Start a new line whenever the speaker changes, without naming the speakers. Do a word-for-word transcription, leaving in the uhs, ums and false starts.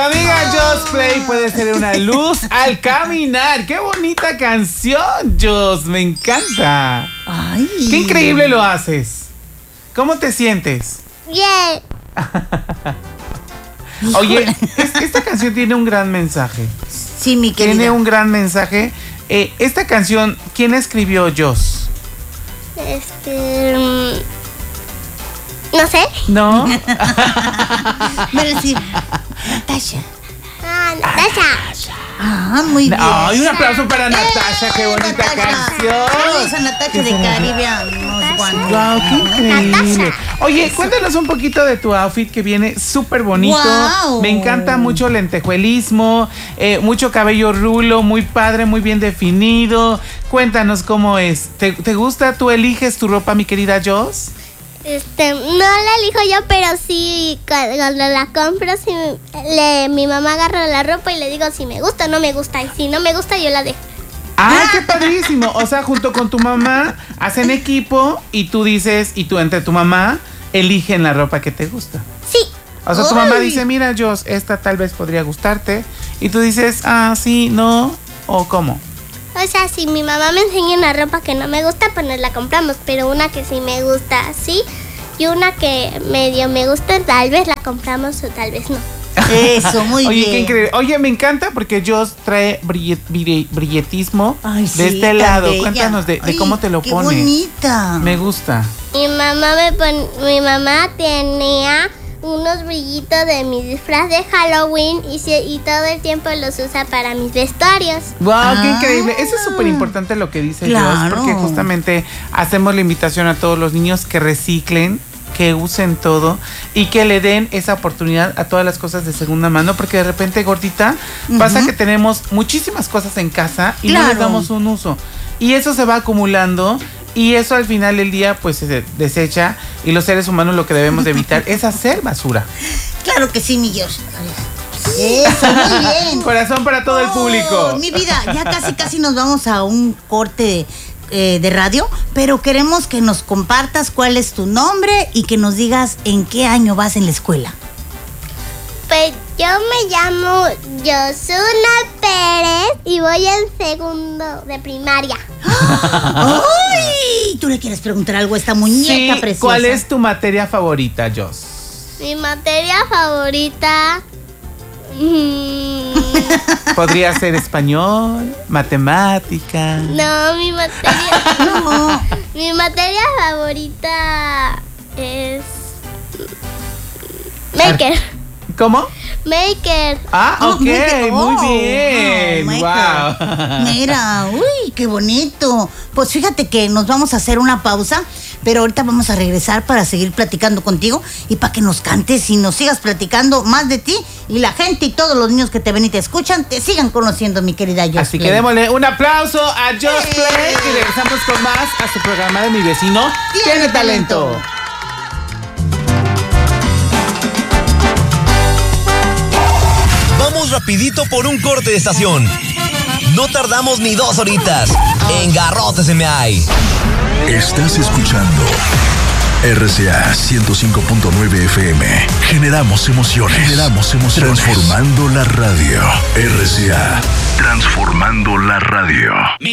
amiga Joss Play puede ser una luz al caminar. ¡Qué bonita canción, Joss! Me encanta.
Ay.
¡Qué increíble lo haces! ¿Cómo te sientes?
Bien.
Oye, es- esta canción tiene un gran mensaje.
Sí, mi querida.
Tiene un gran mensaje. Eh, esta canción, ¿quién la escribió, Joss?
Este. mm, No sé.
¿No?
Va a decir, Natasha.
Ah, Natasha.
Ah, muy bien.
Ay, un aplauso para Natasha, qué bonita
Natasha.
canción.
Saludos a Natasha de Caribe.
Wow, qué increíble. Oye, cuéntanos un poquito de tu outfit que viene súper bonito.
Wow.
Me encanta mucho lentejuelismo, eh, mucho cabello rulo, muy padre, muy bien definido. Cuéntanos cómo es. ¿Te, te gusta? ¿Tú eliges tu ropa, mi querida Joss?
Este, no la elijo yo, pero sí, cu- cuando la compro, sí, le, mi mamá agarra la ropa y le digo si me gusta o no me gusta. Y si no me gusta, yo la dejo.
¡Ay, qué padrísimo! O sea, junto con tu mamá hacen equipo y tú dices, y tú entre tu mamá eligen la ropa que te gusta.
Sí.
O sea, tu mamá
Ay.
dice, mira, Joss, esta tal vez podría gustarte. Y tú dices, ah, sí, no, o cómo.
O sea, si mi mamá me enseña una ropa que no me gusta, pues nos la compramos. Pero una que sí me gusta, sí. Y una que medio me gusta, tal vez la compramos o tal vez no.
Eso, muy
Oye,
bien.
qué increíble. Oye, me encanta porque Joss trae brillet- bri- brilletismo
Ay, sí,
de este
tan
lado.
bella.
Cuéntanos de, de
Ay,
cómo te lo
qué
pones.
bonita.
Me gusta.
Mi mamá me pon- mi mamá tenía unos brillitos de mi disfraz de Halloween y, se- y todo el tiempo los usa para mis vestuarios.
¡Wow! ¡Qué
Ah.
increíble! Eso es súper importante lo que dice
Claro.
Joss, porque justamente hacemos la invitación a todos los niños que reciclen, que usen todo y que le den esa oportunidad a todas las cosas de segunda mano, porque de repente, gordita, pasa
Ujú.
que tenemos muchísimas cosas en casa y no
Claro.
les damos un uso. Y eso se va acumulando y eso al final del día pues se desecha y los seres humanos lo que debemos de evitar es hacer basura.
Claro que sí, mi Josh. Eso, muy bien.
Corazón para todo el
Oh,
público.
Mi vida, ya casi casi nos vamos a un corte eh, de radio, pero queremos que nos compartas cuál es tu nombre y que nos digas en qué año vas en la escuela.
Pues yo me llamo Yosuna Pérez y voy en segundo de primaria.
¡Ay! ¿Tú le quieres preguntar algo a esta muñeca
Sí,
preciosa?
¿cuál es tu materia favorita, Joss?
Mi materia favorita. mm,
Podría ser español, matemática.
no, mi materia.
No.
Mi materia favorita es. Maker.
¿Cómo?
Maker.
Ah,
Oh,
ok,
Maker.
muy
Oh,
bien.
wow,
Wow.
Maker. Mira, uy, qué bonito. Pues fíjate que nos vamos a hacer una pausa, pero ahorita vamos a regresar para seguir platicando contigo y para que nos cantes y nos sigas platicando más de ti y la gente y todos los niños que te ven y te escuchan te sigan conociendo, mi querida Joss
Así que
Play.
démosle un aplauso a Joss
¡Eh!
Play y regresamos con más a su programa de Mi Vecino
Tiene
Tiene Talento.
Talento.
Vamos rapidito por un corte de estación. No tardamos ni dos horitas. En Garrote se me hay.
Estás escuchando R C A ciento cinco punto nueve F M. Generamos emociones. Generamos emociones. Transformando la radio. R C A. Transformando la radio.